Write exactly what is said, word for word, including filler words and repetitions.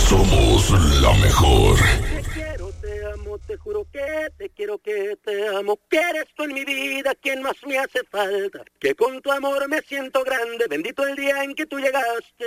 Somos la mejor. Te quiero, te amo, te juro que te quiero, que te amo, que eres tú en mi vida quien más me hace falta, que con tu amor me siento grande, bendito el día en que tú llegaste.